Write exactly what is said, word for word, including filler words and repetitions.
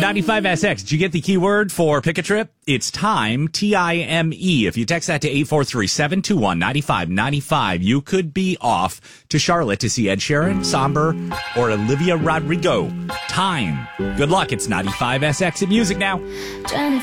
ninety-five S X. Did you get the keyword for Pick a Trip? It's time, T I M E. If you text that to eight four three, seven two one, nine five nine five, you could be off to Charlotte to see Ed Sheeran, Somber, or Olivia Rodrigo. Time. Good luck. It's ninety-five S X in music now.